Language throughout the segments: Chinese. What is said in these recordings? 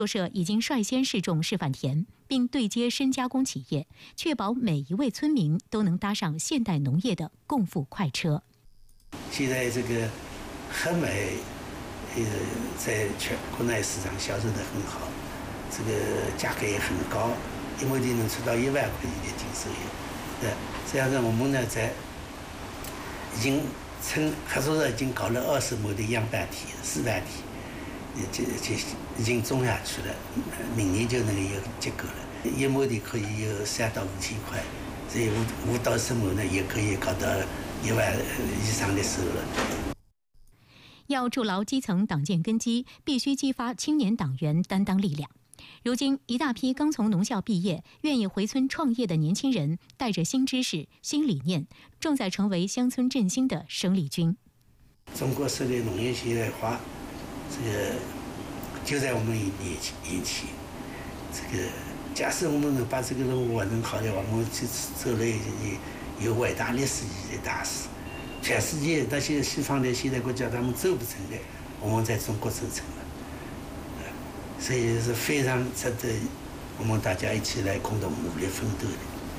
作社已经率先试种示范田，并对接深加工企业，确保每一位村民都能搭上现代农业的共富快车。 现在这个黑莓，在全国内市场销售得很好，这个价格也很高，1亩地能出到1万块钱的净收益。这样子我们呢，已经合作社已经搞了20亩的样板体、示范体。就已经种下去了，明年就能有结果了。1亩地可以有3到5千块，所以5到10亩呢，也可以搞到1万以上的收入。 要筑牢基层党建根基，必须激发青年党员担当力量。如今，一大批刚从农校毕业、愿意回村创业的年轻人，带着新知识、新理念，正在成为乡村振兴的生力军。 中国式的农业现代化。这个就在我们眼前，这个假设我们能把这个任务完成好的话，我们去走了有伟大历史意义的大事。全世界那些西方的现代国家他们走不成的，我们在中国走成了，所以是非常值得我们大家一起来共同努力奋斗的。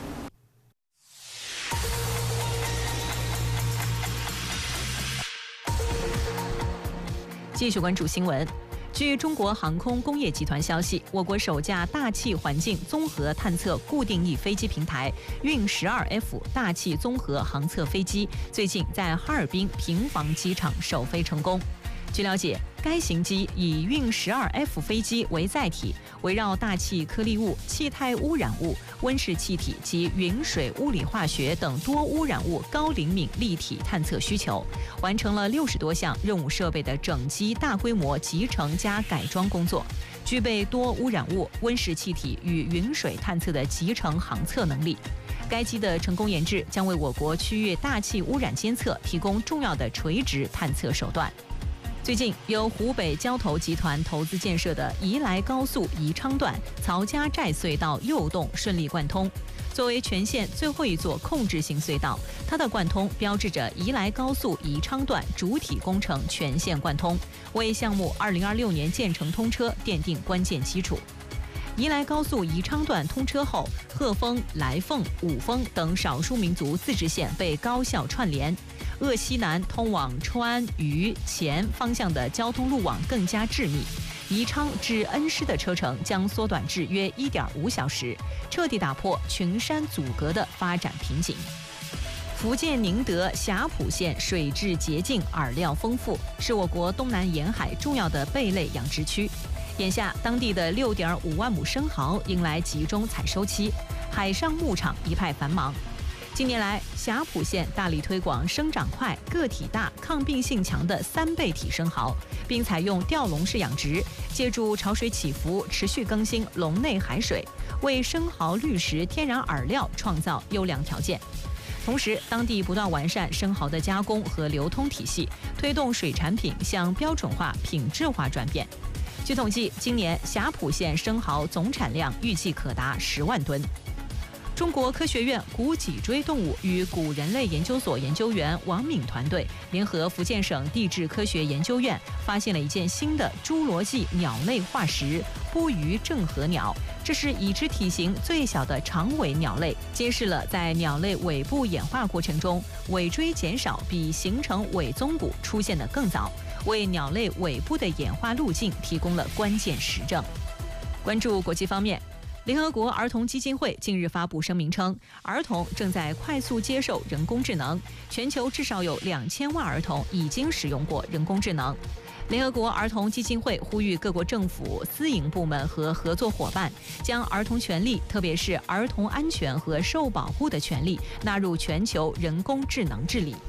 继续关注新闻。据中国航空工业集团消息，我国首架大气环境综合探测固定翼飞机平台运12F 大气综合航测飞机最近在哈尔滨平房机场首飞成功。据了解，该型机以运12F 飞机为载体，围绕大气颗粒物、气态污染物、温室气体及云水物理化学等多污染物高灵敏立体探测需求，完成了60多项任务设备的整机大规模集成加改装工作，具备多污染物、温室气体与云水探测的集成航测能力。该机的成功研制将为我国区域大气污染监测提供重要的垂直探测手段。最近，由湖北交投集团投资建设的宜来高速宜昌段曹家寨隧道右洞顺利贯通。作为全线最后一座控制性隧道，它的贯通标志着宜来高速宜昌段主体工程全线贯通，为项目2026年建成通车奠定关键基础。宜来高速宜昌段通车后，鹤峰、来凤、五峰等少数民族自治县被高效串联，鄂西南通往川渝黔方向的交通路网更加致密，宜昌至恩施的车程将缩短至约1.5小时，彻底打破群山阻隔的发展瓶颈。福建宁德霞浦县水质洁净，饵料丰富，是我国东南沿海重要的贝类养殖区。眼下，当地的6.5万亩生蚝迎来集中采收期，海上牧场一派繁忙。近年来，霞浦县大力推广生长快、个体大、抗病性强的3倍体生蚝，并采用吊笼式养殖，借助潮水起伏，持续更新笼内海水，为生蚝滤食天然饵料创造优良条件。同时，当地不断完善生蚝的加工和流通体系，推动水产品向标准化、品质化转变。据统计，今年霞浦县生蚝总产量预计可达10万吨。中国科学院古脊椎动物与古人类研究所研究员王敏团队联合福建省地质科学研究院，发现了一件新的侏罗纪鸟类化石——波鱼正颌鸟。这是已知体型最小的长尾鸟类，揭示了在鸟类尾部演化过程中，尾椎减少比形成尾宗骨出现的更早，为鸟类尾部的演化路径提供了关键实证。关注国际方面，联合国儿童基金会近日发布声明称，儿童正在快速接受人工智能，全球至少有2000万儿童已经使用过人工智能。联合国儿童基金会呼吁各国政府、私营部门和合作伙伴将儿童权利，特别是儿童安全和受保护的权利纳入全球人工智能治理。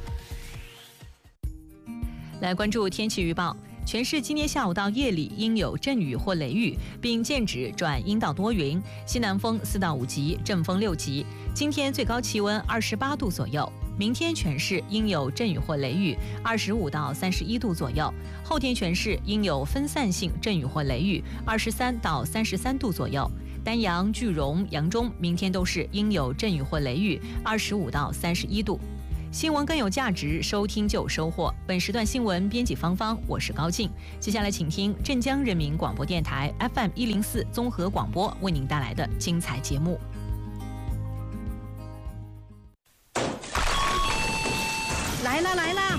来关注天气预报。全市今天下午到夜里应有阵雨或雷雨，并渐指转阴到多云，西南风4到5级，阵风6级。今天最高气温28度左右。明天全市应有阵雨或雷雨，25到31度左右。后天全市应有分散性阵雨或雷雨，23到33度左右。丹阳、句容、扬中明天都是应有阵雨或雷雨，25到31度。 新闻更有价值，收听就有收获。本时段新闻编辑芳芳，我是高静。接下来请听镇江人民广播电台 FM104综合广播为您带来的精彩节目。 来啦来啦！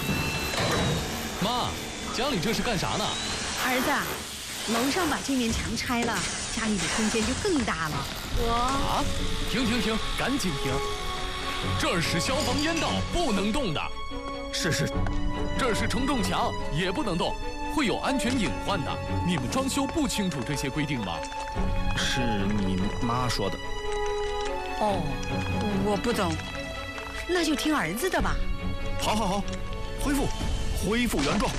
妈，家里这是干啥呢？ 儿子，楼上把这面墙拆了，家里的空间就更大了。 啊！停，赶紧停！这儿是消防烟道，不能动的。 是， 这是承重墙，也不能动，会有安全隐患的。你们装修不清楚这些规定吗？ 是你妈说的。 哦，我不懂，那就听儿子的吧。 好，恢复原状。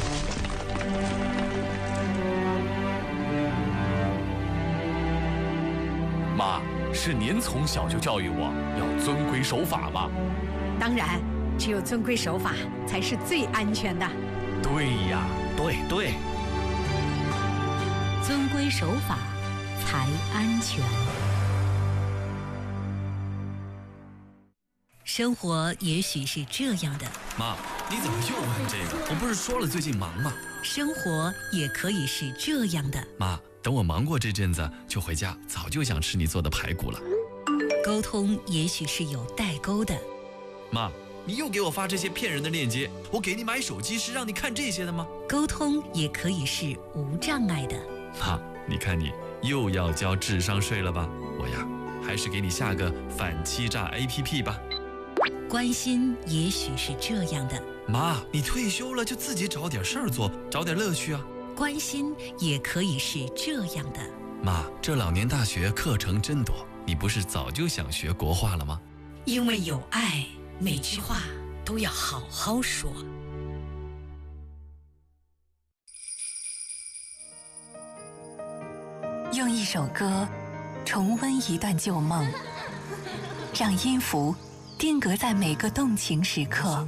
妈，是您从小就教育我要遵规守法吗？ 当然，只有遵规守法才是最安全的。 对呀， 对， 遵规守法才安全。 生活也许是这样的。 妈，你怎么又问这个？我不是说了最近忙吗？ 生活也可以是这样的。 妈，等我忙过这阵子就回家，早就想吃你做的排骨了。 沟通也许是有代沟的。 妈，你又给我发这些骗人的链接，我给你买手机是让你看这些的吗？ 沟通也可以是无障碍的。 妈，你看你又要交智商税了吧？我呀，还是给你下个反欺诈 APP 吧。 关心也许是这样的。 妈，你退休了就自己找点事儿做，找点乐趣啊。 关心也可以是这样的。 妈，这老年大学课程真多，你不是早就想学国画了吗？ 因为有爱，每句话都要好好说。 用一首歌重温一段旧梦，让音符定格在每个动情时刻，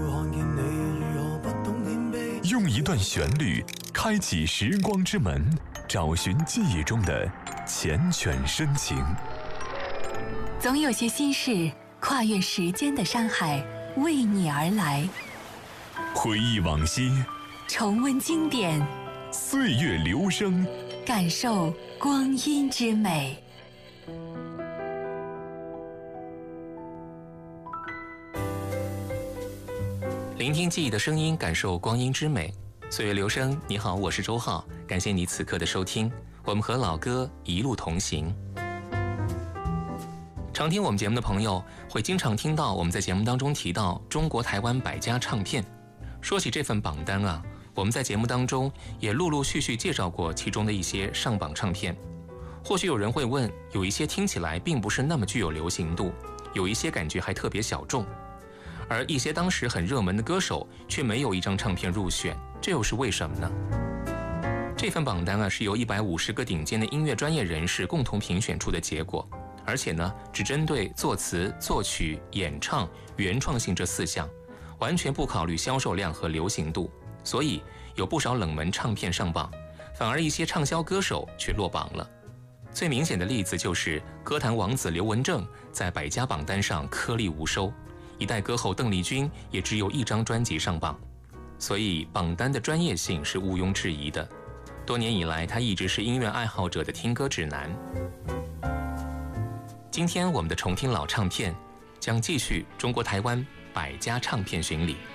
用一段旋律开启时光之门，找寻记忆中的缱绻深情。 总有些心事跨越时间的山海，为你而来。 回忆往昔， 重温经典， 岁月流声， 感受光阴之美。 聆听记忆的声音，感受光阴之美。岁月流声，你好，我是周浩，感谢你此刻的收听。我们和老歌一路同行。常听我们节目的朋友会经常听到我们在节目当中提到中国台湾百家唱片。说起这份榜单啊，我们在节目当中也陆陆续续介绍过其中的一些上榜唱片。或许有人会问，有一些听起来并不是那么具有流行度，有一些感觉还特别小众，而一些当时很热门的歌手却没有一张唱片入选，这又是为什么呢？这份榜单啊，是由150个顶尖的音乐专业人士共同评选出的结果，而且呢，只针对作词、作曲、演唱、原创性这4项，完全不考虑销售量和流行度，所以有不少冷门唱片上榜，反而一些畅销歌手却落榜了。最明显的例子就是歌坛王子刘文正在百家榜单上颗粒无收，一代歌后邓丽君也只有1张专辑上榜，所以榜单的专业性是毋庸置疑的。多年以来，它一直是音乐爱好者的听歌指南。今天我们的重听老唱片将继续中国台湾百家唱片巡礼。